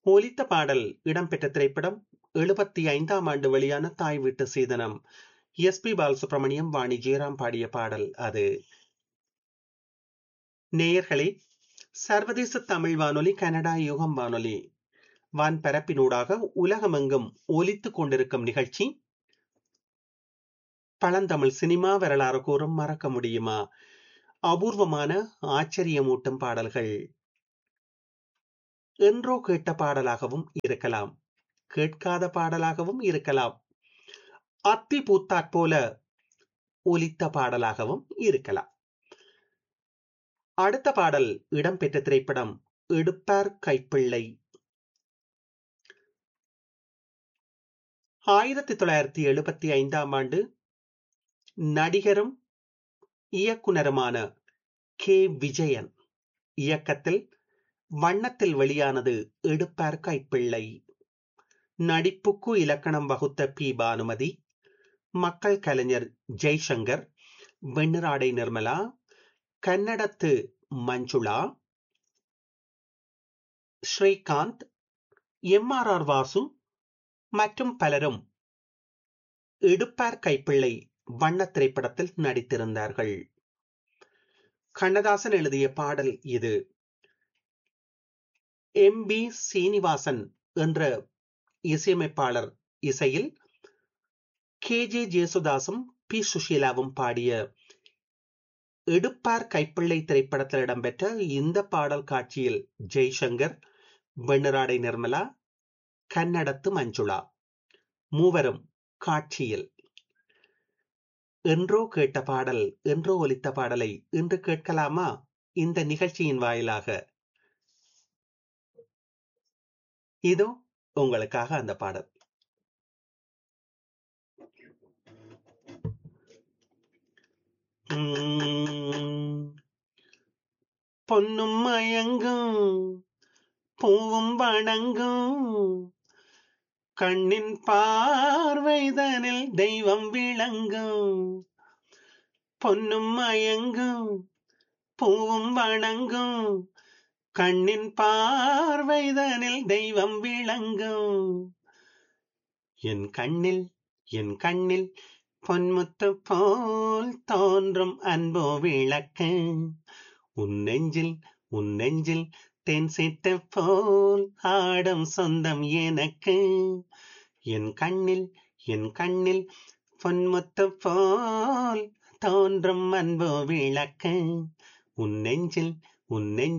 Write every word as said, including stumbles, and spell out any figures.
ஒலித்த பாடல் இடம்பெற்ற திரைப்படம் எழுபத்தி ஐந்தாம் ஆண்டு வெளியான தாய் வீட்டு சீதனம். எஸ் பி பாலசுப்ரமணியம், வாணி ஜெயராம் பாடிய பாடல் அது. நேயர்களே, சர்வதேச தமிழ் வானொலி, கனடா யுகம் வானொலி வான்பரப்பினூடாக உலகமெங்கும் ஒலித்துக் கொண்டிருக்கும் நிகழ்ச்சி பழந்தமிழ் சினிமா வரலாறு கூறும் மறக்க முடியுமா? அபூர்வமான ஆச்சரியமூட்டும் பாடல்கள். என்றோ கேட்ட பாடலாகவும் இருக்கலாம், கேட்காத பாடலாகவும் இருக்கலாம், அத்தி பூத்தாற் போல ஒலித்த பாடலாகவும் இருக்கலாம். அடுத்த பாடல் இடம்பெற்ற திரைப்படம் எடுப்பார் கைப்பிள்ளை. ஆயிரத்தி தொள்ளாயிரத்தி எழுபத்தி ஐந்தாம் ஆண்டு நடிகரும் இயக்குனருமான கே விஜயன் இயக்கத்தில் வண்ணத்தில் வெளியானது எடுப்பார் கைப்பிள்ளை. நடிப்புக்கு இலக்கணம் வகுத்த பி பானுமதி, மக்கள் கலைஞர் Jaishankar, வெண்ணிராடை Nirmala, கன்னடத்து Manjula, Srikanth, M R R Vasu மற்றும் பலரும் எடுப்பார் கைப்பிள்ளை வண்ண திரைப்படத்தில் நடித்திருந்தார்கள். கண்ணதாசன் எழுதிய பாடல் இது. எம் பி சீனிவாசன் என்ற இசையமைப்பாளர் இசையில் கே ஜே ஜேசுதாசும் பி சுஷீலாவும் பாடிய எடுப்பார் கைப்பிள்ளை திரைப்படத்தில் இடம்பெற்ற இந்த பாடல் காட்சியில் ஜெய்சங்கர், வெண்ணிராடை நிர்மலா, கன்னடத்து மஞ்சுளா மூவரும் காட்சியில். என்றோ கேட்ட பாடல், என்றோ ஒலித்த பாடலை இன்று கேட்கலாமா? இந்த நிகழ்ச்சியின் வாயிலாக இதோ உங்களுக்காக அந்த பாடல். உம், பொன்னும் மயங்கும் பூவும் வணங்கும் கண்ணின் பார்வைதனில் தெய்வம் விளங்கும். பொன்னும் மயங்கும் பூவும் வணங்கும் கண்ணின் பார்வைதனில் தெய்வம் விளங்கும். என் கண்ணில் என் கண்ணில் பொன்முத்து போல் தோன்றும் அன்போ விளக்கு, உன் நெஞ்சில் உன் நெஞ்சில் தென் சிட்டு போல் ஆடும் சொந்தம் எனக்கு. என் கண்ணில் என் கண்ணில் பொன்முத்து போல் தோன்றும் அன்போ விளக்கு, உன் நெஞ்சில் உன் நெஞ்சில்